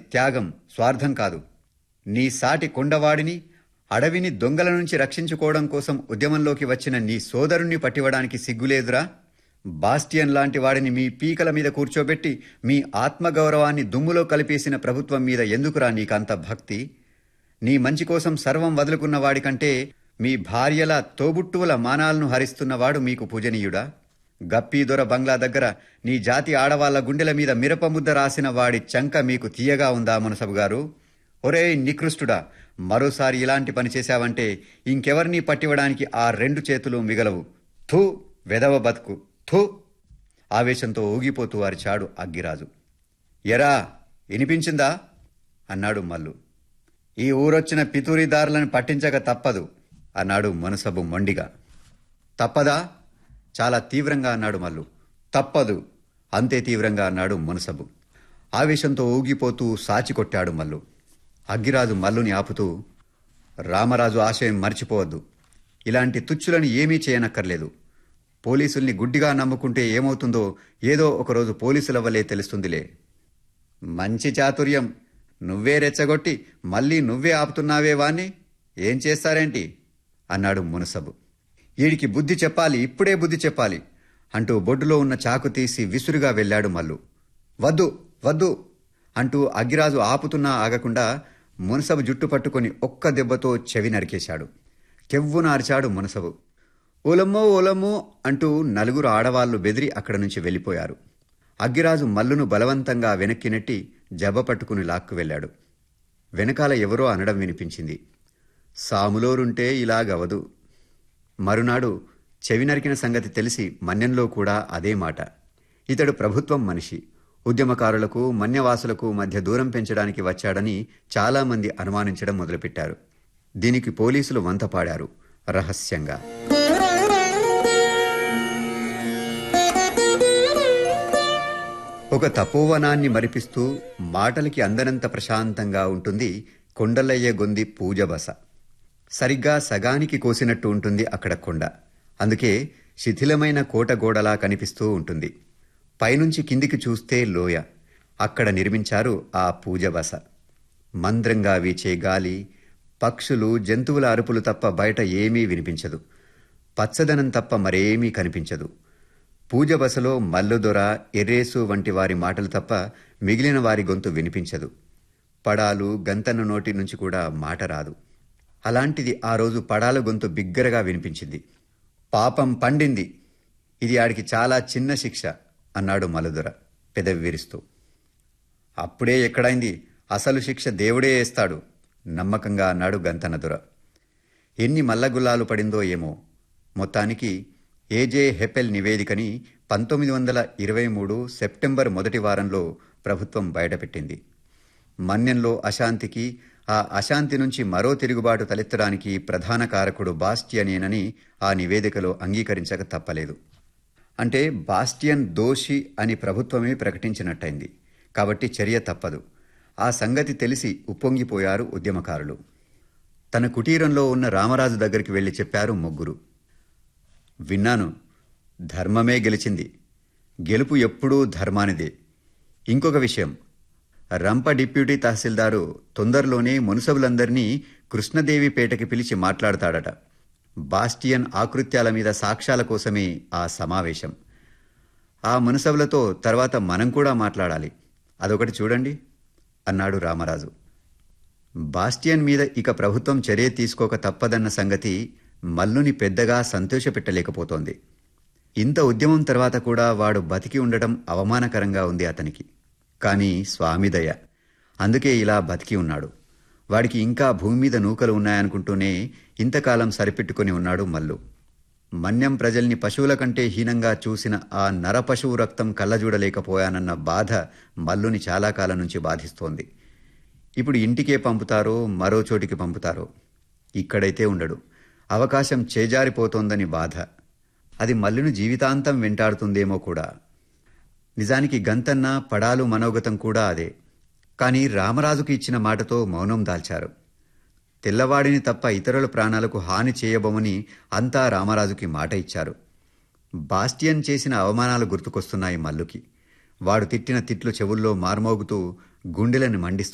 త్యాగం, స్వార్థం కాదు. నీ సాటి కొండవాడిని, అడవిని దొంగల నుంచి రక్షించుకోవడం కోసం ఉద్యమంలోకి వచ్చిన నీ సోదరుణ్ణి పట్టివ్వడానికి సిగ్గులేదురా? బాస్టియన్ లాంటి వాడిని మీ పీకల మీద కూర్చోబెట్టి మీ ఆత్మగౌరవాన్ని దుమ్ములో కలిపేసిన ప్రభుత్వం మీద ఎందుకురా నీకంత భక్తి? నీ మంచి కోసం సర్వం వదులుకున్న వాడికంటే మీ భార్యల తోబుట్టువుల మానాలను హరిస్తున్నవాడు మీకు పూజనీయుడా? గప్పీదొర బంగ్లా దగ్గర నీ జాతి ఆడవాళ్ల గుండెల మీద మిరపముద్ద రాసిన వాడి చంక మీకు తీయగా ఉందా మునసబు గారు? ఒరే నికృష్టుడా, మరోసారి ఇలాంటి పని చేశావంటే ఇంకెవర్నీ పట్టివ్వడానికి ఆ 2 చేతులు మిగలవు. థూ, వెదవ బతుకు, థూ! ఆవేశంతో ఊగిపోతూ అరిచాడు అగ్గిరాజు. ఎరా, వినిపించిందా అన్నాడు మల్లు. ఈ ఊరొచ్చిన పితూరిదారులను పట్టించక తప్పదు అన్నాడు మునసబు మొండిగా. తప్పదా? చాలా తీవ్రంగా అన్నాడు మల్లు. తప్పదు, అంతే తీవ్రంగా అన్నాడు మునసబు. ఆవేశంతో ఊగిపోతూ సాచికొట్టాడు మల్లు. అగ్గిరాజు మల్లుని ఆపుతూ, రామరాజు ఆశయం మర్చిపోవద్దు. ఇలాంటి తుచ్చులను ఏమీ చేయనక్కర్లేదు. పోలీసుల్ని గుడ్డిగా నమ్ముకుంటే ఏమవుతుందో ఏదో ఒకరోజు పోలీసుల వల్లే తెలుస్తుందిలే. మంచి చాతుర్యం, నువ్వే రెచ్చగొట్టి మళ్ళీ నువ్వే ఆపుతున్నావే వాణ్ణి. ఏం చేస్తారేంటి అన్నాడు మునసబు. వీడికి బుద్ధి చెప్పాలి, ఇప్పుడే బుద్ధి చెప్పాలి అంటూ బొడ్డులో ఉన్న చాకు తీసి విసురుగా వెళ్లాడు మల్లు. వద్దు వద్దు అంటూ అగ్గిరాజు ఆపుతున్నా ఆగకుండా మునసబు జుట్టు పట్టుకుని ఒక్క దెబ్బతో చెవి నరికేశాడు. కెవ్వున అరిచాడు మునసబు. ఓలమ్మో ఓలమ్మో అంటూ 4 ఆడవాళ్లు బెదిరి అక్కడి నుంచి వెళ్లిపోయారు. అగ్గిరాజు మల్లును బలవంతంగా వెనక్కి నెట్టి జబ్బ పట్టుకుని లాక్కు వెళ్లాడు. వెనకాల ఎవరో అనడం వినిపించింది. సాములోరుంటే ఇలాగవదు. మరునాడు చెవి నరికిన సంగతి తెలిసి మన్యంలో కూడా అదే మాట. ఇతడు ప్రభుత్వం మనిషి, ఉద్యమకారులకు మన్యవాసులకు మధ్య దూరం పెంచడానికి వచ్చాడని చాలామంది అనుమానించడం మొదలుపెట్టారు. దీనికి పోలీసులు వంతపాడారు రహస్యంగా. ఒక తపోవనాన్ని మరిపిస్తూ మాటలకి అందనంత ప్రశాంతంగా ఉంటుంది కొండలయ్య గొంది పూజ బస. సరిగ్గా సగానికి కోసినట్టు ఉంటుంది అక్కడ కొండ. అందుకే శిథిలమైన కోటగోడలా కనిపిస్తూ ఉంటుంది. పైనుంచి కిందికి చూస్తే లోయ. అక్కడ నిర్మించారు ఆ పూజ బస. మంద్రంగా వీచే గాలి, పక్షులు, జంతువుల అరుపులు తప్ప బయట ఏమీ వినిపించదు. పచ్చదనం తప్ప మరేమీ కనిపించదు. పూజ బసలో మల్లుదొర, ఎర్రేసు వంటి వారి మాటలు తప్ప మిగిలిన వారి గొంతు వినిపించదు. పడాలు, గంతన్న నోటి నుంచి కూడా మాట రాదు. అలాంటిది ఆ రోజు పడాల గొంతు బిగ్గరగా వినిపించింది. పాపం పండింది, ఇది ఆడికి చాలా చిన్న శిక్ష అన్నాడు మల్లుదొర పెదవి విరుస్తూ. అప్పుడే ఎక్కడైంది, అసలు శిక్ష దేవుడే వేస్తాడు నమ్మకంగా అన్నాడు గంతన్నదొర. ఎన్ని మల్లగుల్లాలు పడిందో ఏమో. మొత్తానికి ఏజే హెపెల్ నివేదికని 1923 సెప్టెంబర్ మొదటి వారంలో ప్రభుత్వం బయటపెట్టింది. మన్యంలో అశాంతికి, ఆ అశాంతి నుంచి మరో తిరుగుబాటు తలెత్తడానికి ప్రధాన కారకుడు బాస్టియనేనని ఆ నివేదికలో అంగీకరించక తప్పలేదు. అంటే బాస్టియన్ దోషి అని ప్రభుత్వమే ప్రకటించినట్టయింది. కాబట్టి చర్య తప్పదు. ఆ సంగతి తెలిసి ఉప్పొంగిపోయారు ఉద్యమకారులు. తన కుటీరంలో ఉన్న రామరాజు దగ్గరికి వెళ్లి చెప్పారు ముగ్గురు. విన్నాను, ధర్మమే గెలిచింది. గెలుపు ఎప్పుడూ ధర్మానిదే. ఇంకొక విషయం, రంప డిప్యూటీ తహసీల్దారు తొందరలోనే మునసబులందరినీ కృష్ణదేవిపేటకి పిలిచి మాట్లాడతాడట. బాస్టియన్ ఆకృత్యాల మీద సాక్ష్యాల కోసమే ఆ సమావేశం. ఆ మునసబులతో తర్వాత మనం కూడా మాట్లాడాలి. అదొకటి చూడండి అన్నాడు రామరాజు. బాస్టియన్ మీద ఇక ప్రభుత్వం చర్య తీసుకోక తప్పదన్న సంగతి మల్లుని పెద్దగా సంతోషపెట్టలేకపోతోంది. ఇంత ఉద్యమం తర్వాత కూడా వాడు బతికి ఉండటం అవమానకరంగా ఉంది అతనికి. కానీ స్వామిదయ, అందుకే ఇలా బతికి ఉన్నాడు. వాడికి ఇంకా భూమి మీద నూకలు ఉన్నాయనుకుంటూనే ఇంతకాలం సరిపెట్టుకుని ఉన్నాడు మల్లు. మన్యం ప్రజల్ని పశువుల కంటే హీనంగా చూసిన ఆ నరపశువు రక్తం కళ్ళజూడలేకపోయానన్న బాధ మల్లుని చాలా కాలం నుంచి బాధిస్తోంది. ఇప్పుడు ఇంటికే పంపుతారో మరో చోటికి పంపుతారో, ఇక్కడైతే ఉండడు. అవకాశం చేజారిపోతోందని బాధ. అది మల్లుని జీవితాంతం వెంటాడుతుందేమో కూడా. నిజానికి గంతన్న, పడాలు మనోగతం కూడా అదే. కానీ రామరాజుకి ఇచ్చిన మాటతో మౌనం దాల్చారు. తెల్లవాడిని తప్ప ఇతరుల ప్రాణాలకు హాని చేయబోమని అంతా రామరాజుకి మాట ఇచ్చారు. బాస్టియన్ చేసిన అవమానాలు గుర్తుకొస్తున్నాయి మల్లుకి. వాడు తిట్టిన తిట్లు చెవుల్లో మార్మోగుతూ గుండెలను మండిస్తున్నాయి.